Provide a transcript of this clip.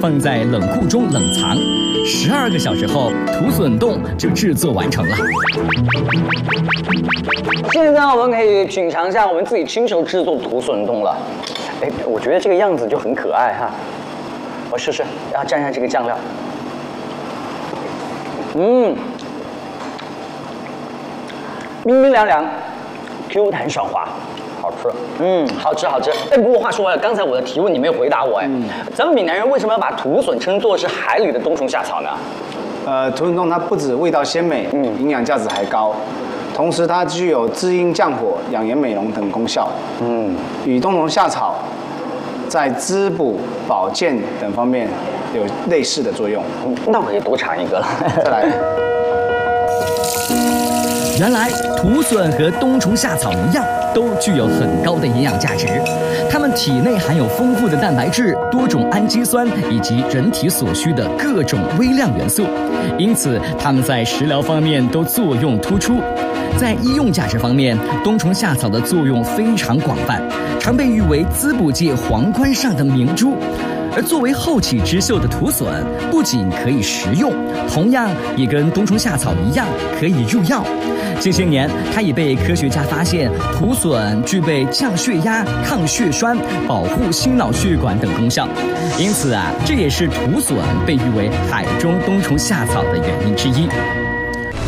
放在冷库中冷藏，12个小时后，土笋冻就制作完成了。 现在我们可以品尝一下我们自己亲手制作的土笋冻了。哎，我觉得这个样子就很可爱哈。我试试，要蘸一下这个酱料。冰冰凉凉 ，Q 弹爽滑，好吃。好吃好吃。哎，不过话说回来，刚才我的提问你没有回答我哎。咱们闽南人为什么要把土笋称作是海里的冬虫夏草呢？ 土笋冻它不止味道鲜美，营养价值还高，同时它具有滋阴降火、养颜美容等功效。与冬虫夏草在滋补、保健等方面有类似的作用。 那我也多尝一个了。 再来。 原来土笋和冬虫夏草一样，都具有很高的营养价值。它们体内含有丰富的蛋白质、多种氨基酸以及人体所需的各种微量元素，因此它们在食疗方面都作用突出。在医用价值方面，冬虫夏草的作用非常广泛，常被誉为滋补界皇冠上的明珠。而作为后起之秀的土笋，不仅可以食用，同样也跟冬虫夏草一样可以入药。近些年，它已被科学家发现，土笋具备降血压、抗血栓、保护心脑血管等功效。因此这也是土笋被誉为海中冬虫夏草的原因之一。